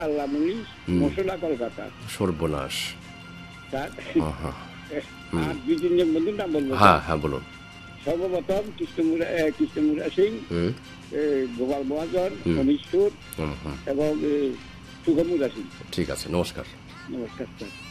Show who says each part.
Speaker 1: আল্লামুনি মশলা কলকাতা
Speaker 2: সর্বনাশ।
Speaker 1: স্যার।
Speaker 2: আহা,
Speaker 1: আর দুই তিনজন বন্ধুর নাম বলবো
Speaker 2: হ্যাঁ
Speaker 1: স্যার।
Speaker 2: হ্যাঁ বলুন।
Speaker 1: সর্বপ্রথম কৃষ্ণমুরা সিং, গোপাল মহাজন,
Speaker 2: হুম।
Speaker 1: অনিশ্বর
Speaker 2: হুম হুম,
Speaker 1: এবং সুগমুরা সিং।
Speaker 2: ঠিক আছে, নমস্কার।
Speaker 1: নমস্কার স্যার।